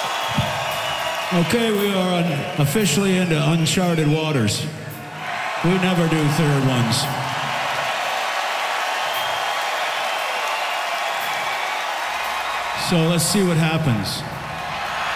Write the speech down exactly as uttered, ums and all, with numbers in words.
Okay, we are on, officially into uncharted waters. We never do third ones. So let's see what happens.